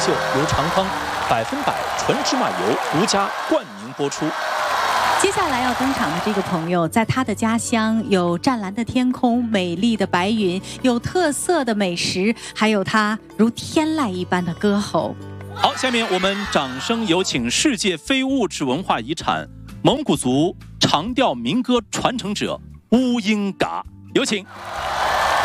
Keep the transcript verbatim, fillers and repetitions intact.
秀由长康百分百纯芝麻油独家冠名播出。 接下来要登场的这个朋友，在他的家乡有湛蓝的天空、美丽的白云，有特色的美食，还有他如天籁一般的歌喉。 好，下面我们掌声有请世界非物质文化遗产蒙古族长调民歌传承者乌英嘎，有请。